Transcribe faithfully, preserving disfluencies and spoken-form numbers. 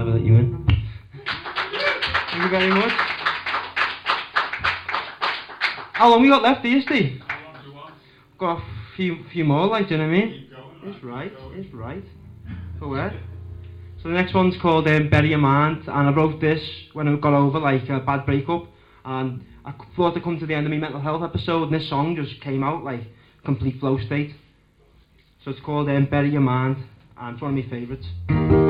never let you in. Thank you very much. How long we got left, do you, Steve? How long do you want? Got a few, few more, like, do you know what I mean? Keep going. It's right, it's right. Go ahead. So the next one's called um, Bury Your Mind, and I wrote this when I got over like a bad breakup, and I thought to come to the end of my mental health episode, and this song just came out like complete flow state. So it's called um, Bury Your Mind, and it's one of my favourites.